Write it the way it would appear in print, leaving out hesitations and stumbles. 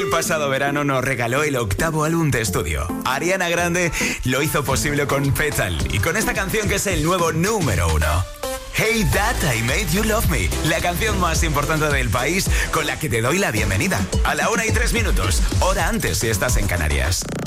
pasado verano nos regaló el 8º álbum de estudio. Ariana Grande lo hizo posible con Petal y con esta canción que es el nuevo número 1. Hey That I Made You Love Me, la canción más importante del país con la que te doy la bienvenida. A la 1:03, hora antes si estás en Canarias.